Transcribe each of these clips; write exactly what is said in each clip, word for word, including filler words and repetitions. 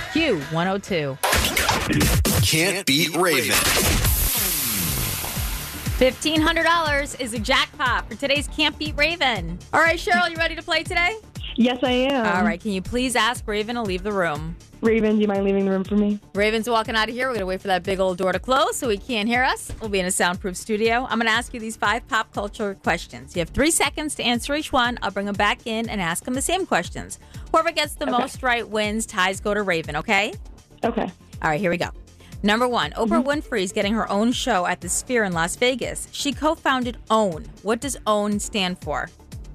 Q one oh two. Can't beat Raven. fifteen hundred dollars is a jackpot for today's Can't Beat Raven. All right, Cheryl, you ready to play today? Yes, I am. All right, can you please ask Raven to leave the room? Raven, do you mind leaving the room for me? Raven's walking out of here. We're going to wait for that big old door to close so he can't hear us. We'll be in a soundproof studio. I'm going to ask you these five pop culture questions. You have three seconds to answer each one. I'll bring them back in and ask them the same questions. Whoever gets the Okay. most right wins. Ties go to Raven, okay? Okay. All right, here we go. Number one, Oprah Winfrey is getting her own show at the Sphere in Las Vegas. She co-founded OWN. What does OWN stand for?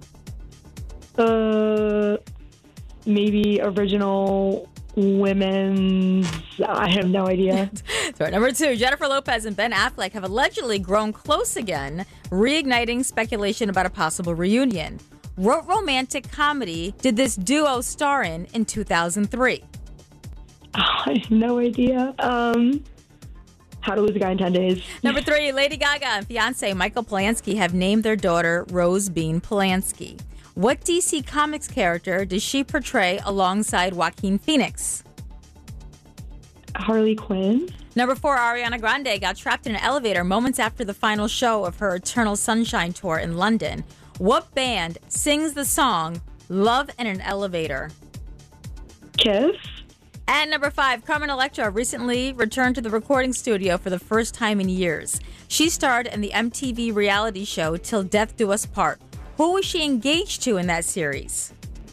Uh, maybe original women's. I have no idea. Sorry. Number two, Jennifer Lopez and Ben Affleck have allegedly grown close again, reigniting speculation about a possible reunion. What romantic comedy did this duo star in in two thousand three? I have no idea. Um, How to Lose a Guy in ten days. Number three, Lady Gaga and fiance Michael Polanski have named their daughter Rose Bean Polanski. What D C Comics character does she portray alongside Joaquin Phoenix? Harley Quinn. Number four, Ariana Grande got trapped in an elevator moments after the final show of her Eternal Sunshine tour in London. What band sings the song Love in an Elevator? Kiss. And number five, Carmen Electra recently returned to the recording studio for the first time in years. She starred in the M T V reality show Till Death Do Us Part. Who was she engaged to in that series?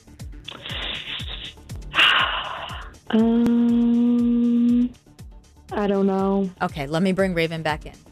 Um, I don't know. Okay, let me bring Raven back in.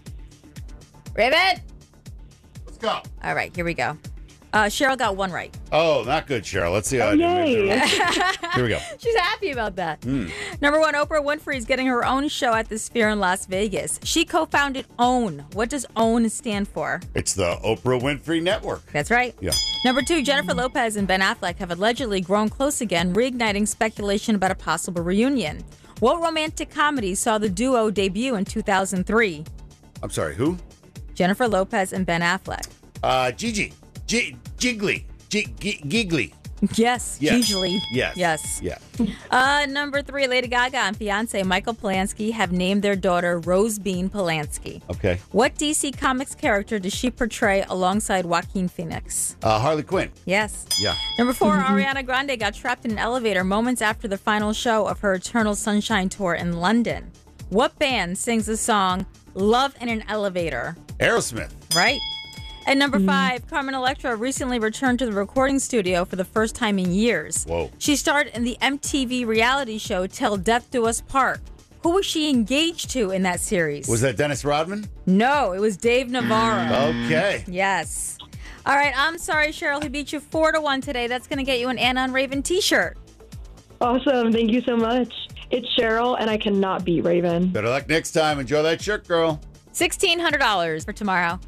Raven! Let's go. All right, here we go. Uh, Cheryl got one right. Oh, not good, Cheryl. Let's see how Oh, I do. yay. Here we go. She's happy about that. Number one, Oprah Winfrey is getting her own show at the Sphere in Las Vegas. She co-founded OWN. What does OWN stand for? It's the Oprah Winfrey Network. That's right. Yeah. Number two, Jennifer Lopez and Ben Affleck have allegedly grown close again, reigniting speculation about a possible reunion. What romantic comedy saw the duo debut in two thousand three? I'm sorry, who? Jennifer Lopez and Ben Affleck. Uh, Gigi. G- Jiggly. G- G- Giggly. Yes, Yes. usually. Yes. Yes. Yeah. Uh, number three, Lady Gaga and fiance Michael Polanski have named their daughter Rose Bean Polanski. Okay. What D C Comics character does she portray alongside Joaquin Phoenix? Uh, Harley Quinn. Yes. Yeah. Number four, Ariana Grande got trapped in an elevator moments after the final show of her Eternal Sunshine tour in London. What band sings the song Love in an Elevator? Aerosmith. Right? And number five, Carmen Electra recently returned to the recording studio for the first time in years. Whoa. She starred in the M T V reality show Till Death Do Us Part. Who was she engaged to in that series? Was that Dennis Rodman? No, it was Dave Navarro. Okay. Yes. All right, I'm sorry, Cheryl. He beat you four to one today. That's going to get you an Anna and Raven t-shirt. Awesome. Thank you so much. It's Cheryl, and I cannot beat Raven. Better luck next time. Enjoy that shirt, girl. sixteen hundred dollars for tomorrow.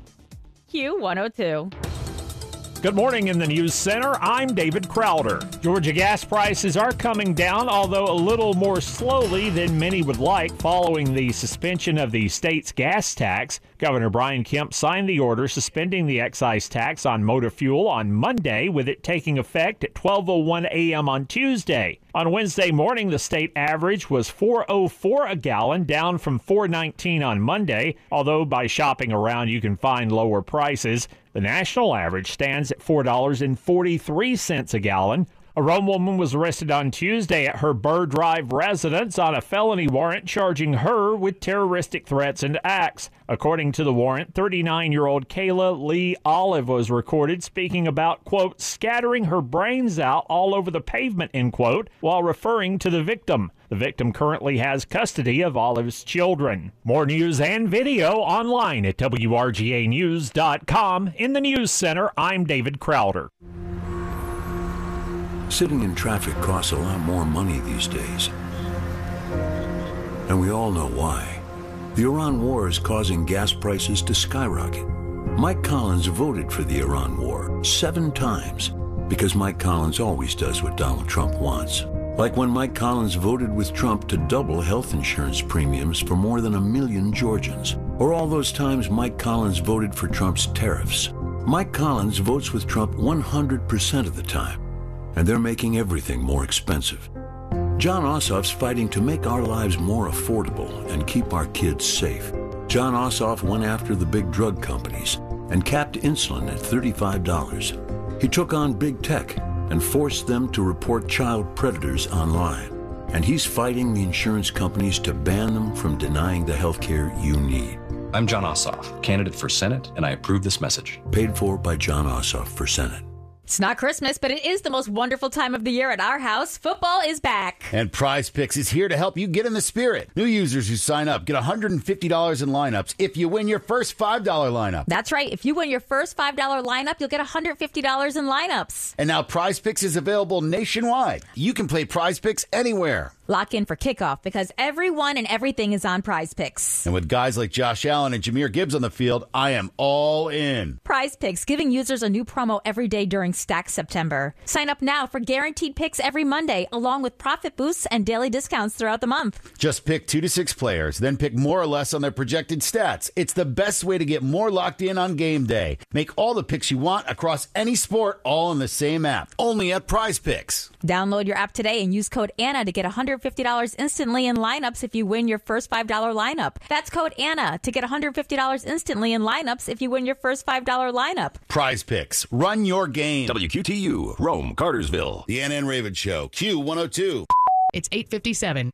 Q one oh two. Good morning in the News Center. I'm David Crowder. Georgia gas prices are coming down, although a little more slowly than many would like following the suspension of the state's gas tax. Governor Brian Kemp signed the order suspending the excise tax on motor fuel on Monday, with it taking effect at twelve oh one a.m. on Tuesday. On Wednesday morning, the state average was four oh four a gallon, down from four nineteen on Monday, although by shopping around you can find lower prices. The national average stands at four dollars and forty-three cents a gallon. A Rome woman was arrested on Tuesday at her Burr Drive residence on a felony warrant charging her with terroristic threats and acts. According to the warrant, thirty-nine-year-old Kayla Lee Olive was recorded speaking about, quote, scattering her brains out all over the pavement, end quote, while referring to the victim. The victim currently has custody of Olive's children. More news and video online at W R G A news dot com. In the News Center, I'm David Crowder. Sitting in traffic costs a lot more money these days. And we all know why. The Iran war is causing gas prices to skyrocket. Mike Collins voted for the Iran war seven times because Mike Collins always does what Donald Trump wants. Like when Mike Collins voted with Trump to double health insurance premiums for more than a million Georgians. Or all those times Mike Collins voted for Trump's tariffs. Mike Collins votes with Trump one hundred percent of the time. And they're making everything more expensive. John Ossoff's fighting to make our lives more affordable and keep our kids safe. John Ossoff went after the big drug companies and capped insulin at thirty-five dollars. He took on big tech and forced them to report child predators online. And he's fighting the insurance companies to ban them from denying the health care you need. I'm John Ossoff, candidate for Senate, and I approve this message. Paid for by John Ossoff for Senate. It's not Christmas, but it is the most wonderful time of the year at our house. Football is back. And Prize Picks is here to help you get in the spirit. New users who sign up get one hundred fifty dollars in lineups if you win your first five dollar lineup. That's right. If you win your first five dollar lineup, you'll get one hundred fifty dollars in lineups. And now Prize Picks is available nationwide. You can play Prize Picks anywhere. Lock in for kickoff because everyone and everything is on Prize Picks. And with guys like Josh Allen and Jahmyr Gibbs on the field, I am all in. Prize Picks, giving users a new promo every day during Stack September. Sign up now for guaranteed picks every Monday, along with profit boosts and daily discounts throughout the month. Just pick two to six players, then pick more or less on their projected stats. It's the best way to get more locked in on game day. Make all the picks you want across any sport, all in the same app. Only at Prize Picks. Download your app today and use code Anna to get one hundred fifty dollars instantly in lineups if you win your first five dollar lineup. That's code Anna to get one hundred fifty dollars instantly in lineups if you win your first five dollar lineup. Prize Picks. Run your game. W Q T U, Rome, Cartersville. The Ann and Raven Show, Q one oh two. It's eight fifty-seven.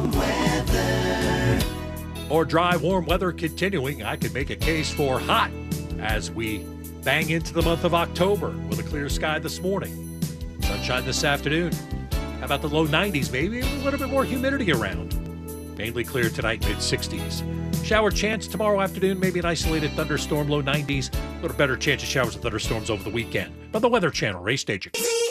Or dry, warm weather continuing, I could make a case for hot as we bang into the month of October with a clear sky this morning. Sunshine this afternoon. How about the low nineties, maybe a little bit more humidity around. Mainly clear tonight, mid sixties. Shower chance tomorrow afternoon, maybe an isolated thunderstorm, low nineties. A little better chance of showers and thunderstorms over the weekend. On the Weather Channel, Ray Staging.